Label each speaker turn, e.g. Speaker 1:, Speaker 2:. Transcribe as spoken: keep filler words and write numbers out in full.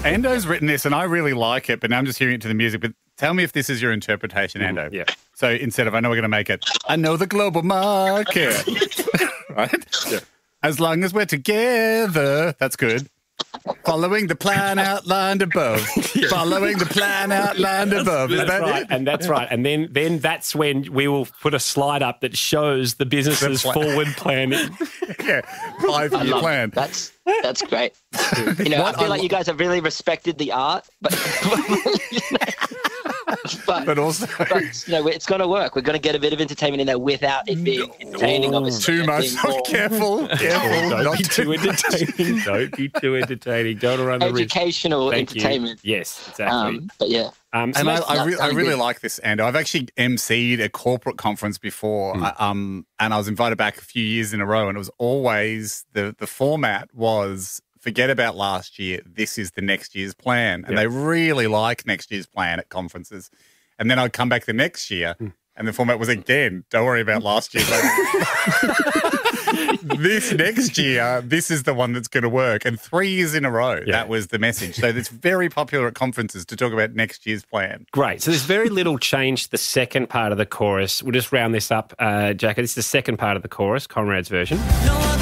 Speaker 1: Endo's written this, and I really like it, but now I'm just hearing it to the music. But tell me if this is your interpretation, Endo.
Speaker 2: Mm, yeah.
Speaker 1: So instead of, I know we're going to make it, I know the global market. Right?
Speaker 2: Yeah.
Speaker 1: As long as we're together, that's good. Following the plan outlined above. Yeah. Following the plan outlined above. Is
Speaker 2: That's
Speaker 1: that
Speaker 2: right,
Speaker 1: it?
Speaker 2: and that's right. And then, then that's when we will put a slide up that shows the business's
Speaker 1: The pla-
Speaker 2: forward planning.
Speaker 1: Yeah, five-year plan.
Speaker 3: It. That's that's great. You know,
Speaker 1: What
Speaker 3: I feel
Speaker 1: I
Speaker 3: like
Speaker 1: lo-
Speaker 3: you guys have really respected the art, but but,
Speaker 1: But also...
Speaker 3: but you know, it's going to work. We're going to get a bit of entertainment in there without it being entertaining. Obviously,
Speaker 1: Too
Speaker 3: and
Speaker 1: much.
Speaker 3: being
Speaker 1: Oh,
Speaker 3: more
Speaker 1: careful. Careful.
Speaker 2: Don't
Speaker 1: Not
Speaker 2: be too entertaining. Don't be too entertaining. Don't run the risk.
Speaker 3: educational
Speaker 2: Thank you.
Speaker 3: entertainment.
Speaker 2: Yes, exactly.
Speaker 3: Um, but yeah,
Speaker 2: Um, so
Speaker 1: And I,
Speaker 2: that's-
Speaker 1: I,
Speaker 3: that
Speaker 1: re- I
Speaker 3: sounds
Speaker 1: really
Speaker 3: good.
Speaker 1: like this, Ando. I've actually emceed a corporate conference before,
Speaker 2: Mm.
Speaker 1: I- um, and I was invited back a few years in a row, and it was always the the format was forget about last year. This is the next year's plan, and
Speaker 2: Yeah.
Speaker 1: they really like next year's plan at conferences. And then I'd come back the next year,
Speaker 2: Mm.
Speaker 1: and the format was again, don't worry about last year. This next year, this is the one that's going to work. And three years in a row,
Speaker 2: Yeah.
Speaker 1: that was the message. So it's very popular at conferences to talk about next year's plan.
Speaker 2: Great. So there's very little change to the second part of the chorus. We'll just round this up, uh, Jacko. This is the second part of the chorus, Conrad's version.
Speaker 4: No other